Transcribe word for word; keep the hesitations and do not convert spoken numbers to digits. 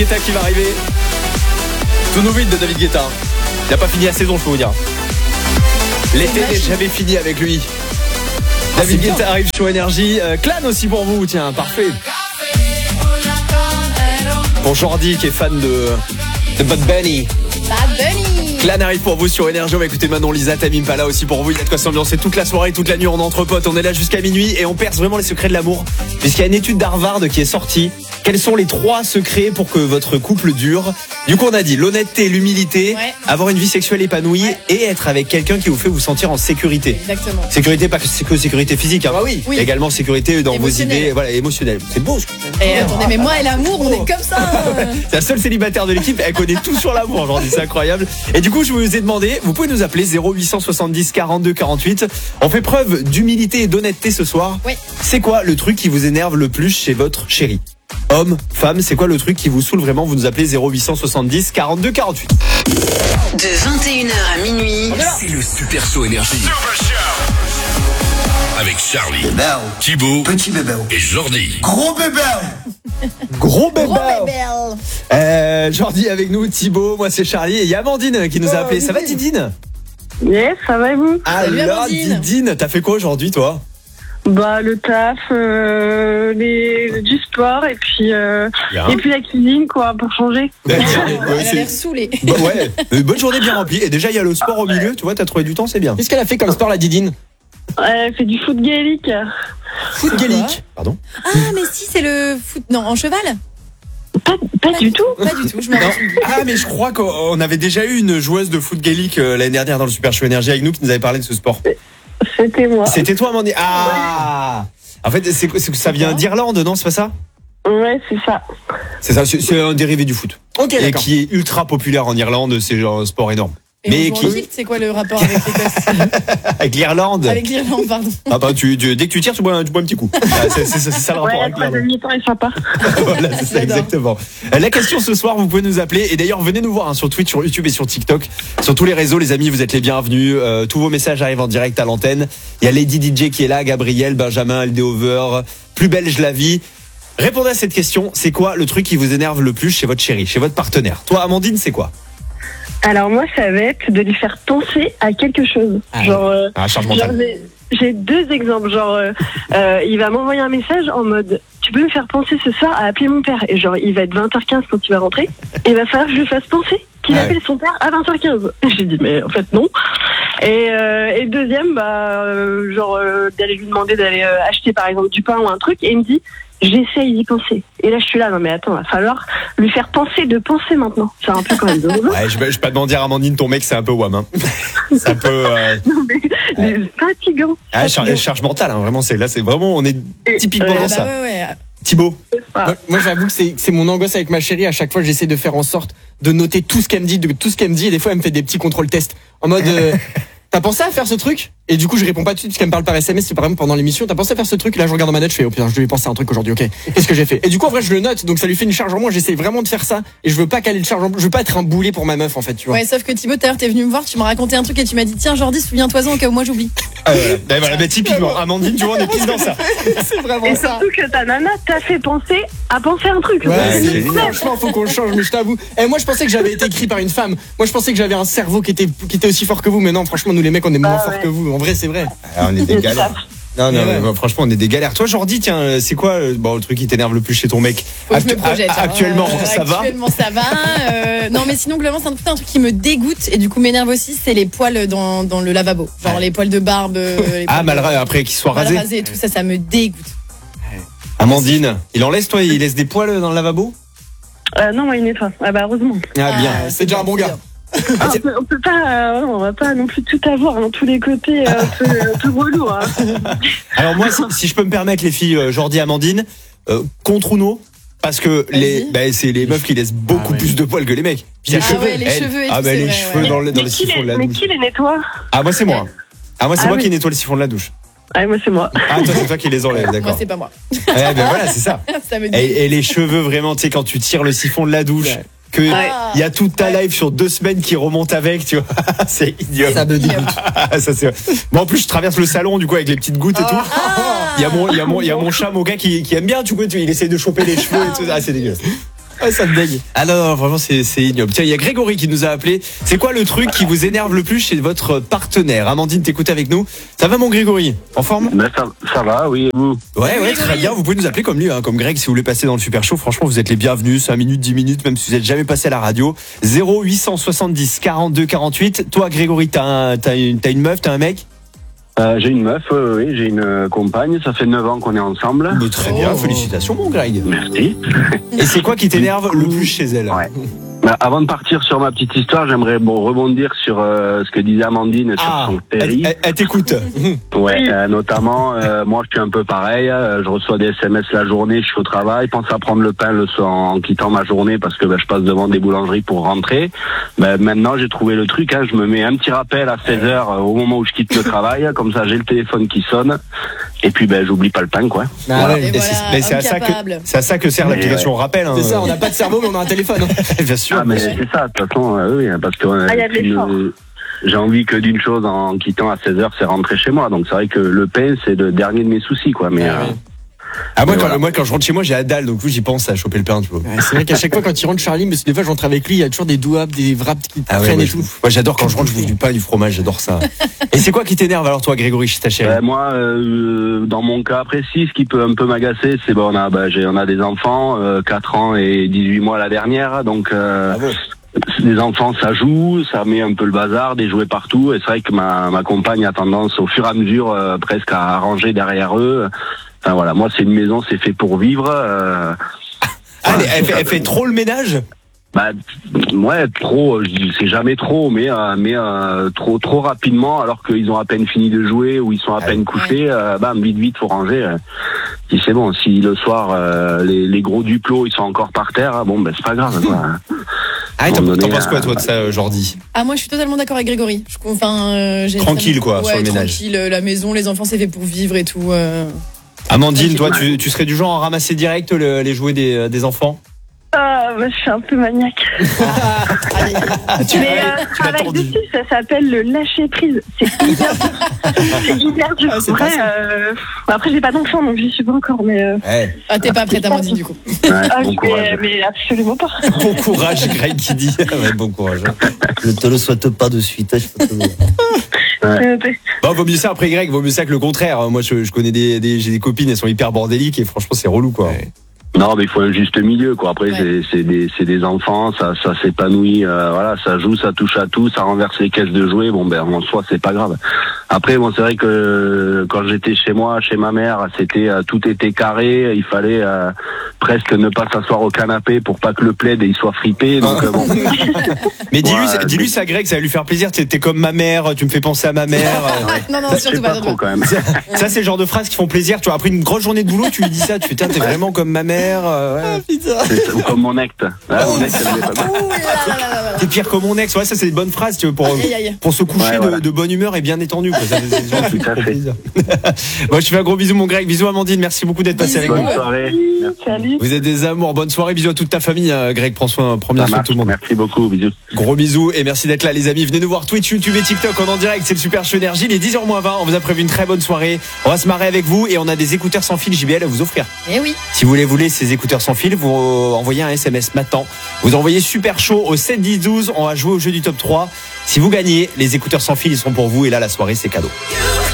Guetta qui va arriver. Tout nouveau de David Guetta. Il n'a pas fini la saison, je peux vous dire. L'été n'est jamais fini avec lui. David ah, Guetta arrive sur Énergie. Euh, Clan aussi pour vous, tiens, parfait. Pour Jordi qui est fan de, de Bad Bunny. Bad Bunny. Clan arrive pour vous sur Énergie. On va écouter Manon, Lisa, Tamim Pala aussi pour vous. Il y a de quoi s'ambiancer toute la soirée, toute la nuit. On est entre potes, on est là jusqu'à minuit et on perce vraiment les secrets de l'amour. Puisqu'il y a une étude d'Harvard qui est sortie. Quels sont les trois secrets pour que votre couple dure? Du coup, on a dit l'honnêteté, l'humilité, ouais. avoir une vie sexuelle épanouie ouais. et être avec quelqu'un qui vous fait vous sentir en sécurité. Exactement. Sécurité, pas que sécurité physique, hein. Ah oui. oui. Également sécurité dans vos idées, voilà, émotionnelle. C'est beau. Et attendez, mais moi et l'amour, on est comme ça. C'est la seule célibataire de l'équipe, elle connaît tout sur l'amour aujourd'hui, c'est incroyable. Et du coup, je vous ai demandé, vous pouvez nous appeler zéro huit cent soixante-dix quarante-deux quarante-huit. On fait preuve d'humilité et d'honnêteté ce soir. Oui. C'est quoi le truc qui vous énerve le plus chez votre chéri? Homme, femme, c'est quoi le truc qui vous saoule vraiment? Vous nous appelez zéro huit cent soixante-dix quarante-deux quarante-huit. De vingt et une heures à minuit, c'est le Super Show Énergie. Avec Charlie, Thibaut, petit bébé et Jordi. Gros bébé. Gros bébé. Gros bébé. Euh, Jordi avec nous, Thibaut, moi c'est Charlie et il y a Amandine qui nous a appelé. Ça va Didine? Yes, ça va et vous? Alors Didine, t'as fait quoi aujourd'hui toi? Bah le taf, euh, les, du sport et puis euh, et puis la cuisine quoi pour changer. Bah, ouais, elle a l'air saoulée. Bah, ouais, une bonne journée bien remplie. Et déjà il y a le sport au milieu, tu vois, t'as trouvé du temps, c'est bien. Qu'est-ce qu'elle a fait comme sport la Didine? Elle fait du foot gaélique. Foot gaélique. Pardon? Ah mais si c'est le foot non en cheval. Pas, pas, pas du tout. Pas du tout. Je me ah mais je crois qu'on avait déjà eu une joueuse de foot gaélique euh, l'année dernière dans le Super Show Énergie avec nous qui nous avait parlé de ce sport. C'était moi. C'était toi, Amandine. Ah. En fait, c'est, c'est ça vient d'Irlande, non? C'est pas ça? Ouais, c'est ça. C'est ça. C'est, c'est un dérivé du foot. Ok. Et d'accord. qui est ultra populaire en Irlande. C'est genre un sport énorme. Et mais qui Égypte, c'est quoi le rapport avec l'Écosse? Avec l'Irlande. Avec l'Irlande, pardon. Ah bah tu, tu dès que tu tires, tu bois un, tu bois un petit coup. Ah, c'est, c'est, c'est ça le rapport ouais, avec l'Irlande. Ouais, le mi-temps est sympa. Voilà, c'est ça exactement. La question ce soir, vous pouvez nous appeler et d'ailleurs venez nous voir hein, sur Twitch, sur YouTube et sur TikTok, sur tous les réseaux, les amis, vous êtes les bienvenus. Euh, tous vos messages arrivent en direct à l'antenne. Il y a Lady D J qui est là, Gabriel, Benjamin, Aldeover, Plus belge la vie. Répondez à cette question. C'est quoi le truc qui vous énerve le plus chez votre chéri, chez votre partenaire? Toi, Amandine, c'est quoi? Alors moi, ça va être de lui faire penser à quelque chose. Ah, genre, euh, ah, charge mentale. Genre, j'ai, j'ai deux exemples. Genre, euh, euh, il va m'envoyer un message en mode « Tu peux me faire penser ce soir à appeler mon père ?» Et genre, il va être vingt heures quinze quand il va rentrer. Et il va falloir que je lui fasse penser qu'il ah, appelle ouais. son père à vingt heures quinze. J'ai dit « Mais en fait, non. » Et, euh, et deuxième, bah, euh, genre, euh, d'aller lui demander d'aller euh, acheter par exemple du pain ou un truc. Et il me dit « J'essaye d'y penser. » Et là, je suis là, non mais attends, il va falloir lui faire penser de penser maintenant. C'est un peu quand même drôle. Ouais, je vais, je vais pas demander à Amandine, ton mec, c'est un peu wham. Hein. C'est un peu... Euh... Non mais, mais ouais. fatigant. Ah, charge, charge mentale, hein, vraiment, c'est, là, c'est vraiment, on est typiquement euh, dans bah, ça. Ouais, ouais. Thibaut. Moi, moi j'avoue que c'est, c'est mon angoisse avec ma chérie. À chaque fois, j'essaie de faire en sorte de noter tout ce qu'elle me dit, de tout ce qu'elle me dit. Et des fois, elle me fait des petits contrôles tests. En mode... Euh, T'as pensé à faire ce truc? Et du coup, je réponds pas tout de suite parce qu'elle me parle par S M S, c'est par exemple pendant l'émission. T'as pensé à faire ce truc? Là, je regarde dans ma note, je fais, oh putain, je devais penser à un truc aujourd'hui, ok. Qu'est-ce que j'ai fait? Et du coup, en vrai, je le note, donc ça lui fait une charge en moins. J'essaie vraiment de faire ça. Et je veux pas caler le charge en moins. Je veux pas être un boulet pour ma meuf, en fait, tu vois. Ouais, sauf que Thibaut, tout à l'heure, t'es venu me voir, tu m'as raconté un truc et tu m'as dit, tiens, Jordi, souviens-toi-en au cas où moi j'oublie. Ah, voilà. Ben voilà, ben typiquement, Amandine, tu vois, on est pile dans ça. C'est vraiment et ça. surtout que ta nana t'a fait penser à penser à un truc. Ouais, c'est c'est franchement, faut qu'on le change, mais je t'avoue. Et moi, je pensais que j'avais été écrit par une femme. Moi, je pensais que j'avais un cerveau qui était, qui était aussi fort que vous, mais non, franchement, nous les mecs, on est moins bah, forts ouais. que vous. En vrai, c'est vrai. Ah, on est des galères. Non, non, ouais. bah, franchement, on est des galères. Toi, Jordi, tiens, c'est quoi bon, le truc qui t'énerve le plus chez ton mec? Faut que je me projette, hein. Actuellement, euh, ça va Actuellement, ça va. Euh, non, mais sinon, globalement, c'est un, un truc qui me dégoûte et du coup m'énerve aussi, c'est les poils dans, dans le lavabo. Genre ouais. les poils de barbe. Les ah, mal de, après qu'ils soient mal rasés. rasés et tout ça, ça me dégoûte. Amandine, il en laisse, toi? Il laisse des poils dans le lavabo? Euh, non, moi, il nettoie. Ah, bah, heureusement. Ah, bien. Ah, c'est, c'est déjà un bon gars. Ah, on, peut, on peut pas, euh, on va pas non plus tout avoir dans tous les côtés, euh, un peu, un peu relou. Hein. Alors moi, si, si je peux me permettre, les filles, euh, Jordi, Amandine, euh, contre ou non? Parce que les, bah, c'est les meufs qui laissent beaucoup ah ouais. plus de poils que les mecs. Puis les ah cheveux, ouais, les elle, cheveux et ah tout, bah les vrai, cheveux ouais. dans, le, dans mais les siphons de la mais douche. qui les nettoie? Ah moi c'est moi. Ah moi c'est ah, moi oui. qui nettoie les siphons de la douche. Ah moi c'est moi. Ah toi c'est toi qui les enlèves, d'accord. Moi c'est pas moi. Eh ben voilà c'est ça. ça me et, et les cheveux vraiment, tu sais quand tu tires le siphon de la douche. Ouais. Que il ouais. y a toute ta live sur deux semaines qui remonte avec, tu vois. C'est idiot. Ça me dégoûte. Ça c'est. Bon en plus je traverse le salon du coup avec les petites gouttes et tout. Il y a mon il y a mon il y a mon chat Moka qui qui aime bien, tu vois, il essaie de choper les cheveux et tout. Ah c'est dégueulasse. Ouais, ça me dégue. Ah non, non, vraiment, c'est, c'est ignoble. Tiens, il y a Grégory qui nous a appelé. C'est quoi le truc qui vous énerve le plus chez votre partenaire? Amandine, t'écoutes avec nous. Ça va, mon Grégory? En forme? Ben, ça, ça va, oui, et vous? Ouais, ouais, très bien. Vous pouvez nous appeler comme lui, hein, comme Greg, si vous voulez passer dans le Super Show. Franchement, vous êtes les bienvenus. cinq minutes, dix minutes, même si vous n'êtes jamais passé à la radio. zéro huit cent soixante-dix quarante-deux quarante-huit. Toi, Grégory, t'as, un, t'as, une, t'as une meuf, t'as un mec? Euh, j'ai une meuf, euh, oui, j'ai une euh, compagne, ça fait neuf ans qu'on est ensemble. Mais très bien, félicitations, mon Greg. Merci. Et c'est quoi qui t'énerve le plus chez elle? Ouais. Bah, avant de partir sur ma petite histoire, j'aimerais bon, rebondir sur euh, ce que disait Amandine Ah, sur son elle, série. elle- elle t'écoute. Ouais, euh, notamment, euh, moi je suis un peu pareil, euh, je reçois des S M S la journée, je suis au travail, pense à prendre le pain le soir en quittant ma journée parce que bah, je passe devant des boulangeries pour rentrer. Bah, maintenant j'ai trouvé le truc, hein, je me mets un petit rappel à seize heures euh, au moment où je quitte le travail, comme ça j'ai le téléphone qui sonne, et puis ben j'oublie pas le pain quoi. Bah, Voilà. ouais. Et Et voilà, c'est, mais c'est à ça que, incapable. c'est à ça que sert Mais l'application rappel. Hein. C'est ça, on n'a pas de cerveau, mais on a un téléphone. Bien sûr. Ah mais c'est ça, de toute façon, euh, oui, parce que euh, Ah, il y a de une- l'effort. j'ai envie que d'une chose en quittant à seize heures, c'est rentrer chez moi. Donc c'est vrai que le pain, c'est le dernier de mes soucis, quoi. Mais Ouais, euh, ouais. Ah, moi, Mais quand, voilà. moi, quand je rentre chez moi, j'ai la dalle, donc oui, j'y pense à choper le pain, tu vois. Ouais, c'est vrai qu'à chaque fois quand il rentre Charlie, mais des fois je rentre avec lui, il y a toujours des douables, des wraps qui Ah ouais, traînent moi, et je- tout. moi, j'adore quand je rentre, je bouffe du pain, du fromage, j'adore ça. Et c'est quoi qui t'énerve alors, toi, Grégory, chez ta chérie? ben, moi, euh, dans mon cas précis, ce qui peut un peu m'agacer, c'est bon, on a, ben, j'ai, on a des enfants, euh, quatre ans et dix-huit mois la dernière, donc. Euh, Bravo. Les enfants, ça joue, ça met un peu le bazar, des jouets partout. Et c'est vrai que ma, ma compagne a tendance, au fur et à mesure, euh, presque à ranger derrière eux. Enfin voilà, moi c'est une maison, c'est fait pour vivre. Euh, Ah, elle, elle fait, elle fait trop le ménage? bah ouais, trop. Je dis, c'est jamais trop, mais euh, mais euh, trop trop rapidement, alors qu'ils ont à peine fini de jouer ou ils sont à Ah peine oui. couchés. Euh, bam, vite vite, faut ranger. Euh, si c'est bon, si le soir euh, les, les gros duplos ils sont encore par terre, hein, bon ben c'est pas grave. Quoi. Ah, et t'en, Donné, t'en penses quoi, euh, toi, de ça, euh, Jordi? Ah, moi, je suis totalement d'accord avec Grégory. Je, enfin, euh, j'ai- Tranquille, quoi, ouais, sur le ménage. Tranquille, euh, la maison, les enfants, c'est fait pour vivre et tout. euh. Amandine, toi, tu, tu serais du genre à ramasser direct le- les jouets des, des enfants? Ah, bah, je suis un peu maniaque. Aïe, aïe, aïe. Tu Mais l'as- euh, tu l'as travail tordu. dessus, ça s'appelle le lâcher prise. C'est hyper dur. C'est hyper dur. Ah, c'est Vrai, pas ça. euh, après, j'ai pas d'enfant, donc j'y suis pas encore, mais, euh, Ouais. Ah, t'es pas prête, Amandine, du coup. Ouais, ah, bon mais, courage. mais absolument pas. Bon courage, Greg qui dit. Ouais, bon courage. Je te le souhaite pas de suite. hein, je peux te le dire. Euh, Bon, vaut mieux ça après Greg, vaut mieux ça que le contraire. Moi, je, je connais des, des, j'ai des copines, elles sont hyper bordéliques et franchement, c'est relou, quoi. Ouais. Non, mais il faut un juste milieu, quoi. Après, Ouais. c'est, c'est des, c'est des enfants, ça, ça s'épanouit, euh, voilà, ça joue, ça touche à tout, ça renverse les caisses de jouets. Bon, ben, en soi, c'est pas grave. Après, bon, c'est vrai que euh, quand j'étais chez moi, chez ma mère, c'était euh, tout était carré. Il fallait euh, presque ne pas s'asseoir au canapé pour pas que le plaid il soit fripé. Donc, euh, bon. Mais dis-lui, Ouais, dis-lui ça, Greg, ça va lui faire plaisir. T'es, t'es comme ma mère, tu me fais penser à ma mère. Non, non, Je surtout sais pas. pas surtout trop pas. quand même. Ça, c'est le genre de phrases qui font plaisir. Tu vois, après une grosse journée de boulot, tu lui dis ça, tu fais, tiens, t'es vraiment comme ma mère. euh, ouais. C'est- Ou comme mon acte. Ah, mon acte, elle voulait pas bien. Ouh là là là là là. T'es pire que mon ex. Ouais, ça, c'est des bonnes phrases, tu vois, pour, Aïe, aïe, aïe. pour se coucher Ouais, de, voilà. de bonne humeur et bien détendu, quoi. Ça, c'est des gens qui Tout à font fait. plaisir. Moi, je te fais un gros bisou, mon Greg. Bisous, Amandine. Merci beaucoup d'être passé avec Bisous. nous. Bonne soirée. Merci. Salut. Vous êtes des amours. Bonne soirée. Bisous à toute ta famille, euh, Greg. Prends soin, prends bien Ça soin de marche. tout le monde. Merci beaucoup. Bisous. Gros bisous et merci d'être là, les amis. Venez nous voir Twitch, YouTube et TikTok en, en direct. C'est le Super Show Énergie. Il est dix heures moins vingt. On vous a prévu une très bonne soirée. On va se marrer avec vous et on a des écouteurs sans fil J B L à vous offrir. Eh oui. Si vous voulez voler ces écouteurs sans fil, vous envoyez un S M S maintenant. Vous envoyez Super Show au sept dix douze. On va jouer au jeu du top trois. Si vous gagnez, les écouteurs sans fil, ils seront pour vous. Et là, la soirée, c'est cadeau.